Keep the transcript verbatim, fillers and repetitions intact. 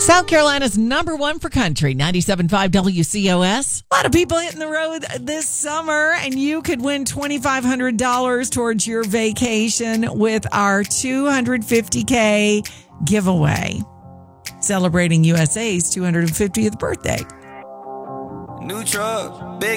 South Carolina's number one for country, ninety-seven point five W C O S. A lot of people hitting the road this summer, and you could win twenty-five hundred dollars towards your vacation with our two hundred fifty K giveaway, celebrating U S A's two hundred fiftieth birthday. New truck, big